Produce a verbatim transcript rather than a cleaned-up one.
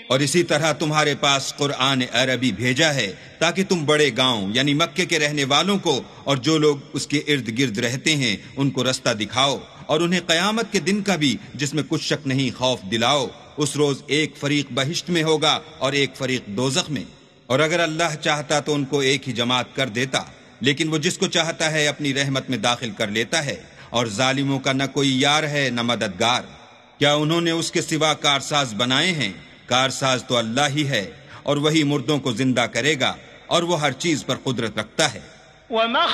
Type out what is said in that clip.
और इसी तरह तुम्हारे पास कुरान अरबी भेजा है ताकि तुम बड़े गांव यानी मक्के के रहने वालों को और जो लोग उसके इर्द गिर्द रहते हैं उनको रास्ता दिखाओ, और उन्हें कयामत के दिन का भी जिसमें कुछ शक नहीं खौफ दिलाओ। उस रोज एक फरीक बहिश्त में होगा और एक फरीक दोजख में, और अगर अल्लाह चाहता तो उनको एक ही जमात कर देता, लेकिन वो जिसको चाहता है अपनी रहमत में दाखिल कर लेता है, और जालिमों का न कोई यार है न मददगार। क्या उन्होंने उसके सिवा कारसाज बनाए हैं? कारसाज तो अल्लाह ही है, और वही मुर्दों को जिंदा करेगा, और वो हर चीज पर कुदरत रखता है।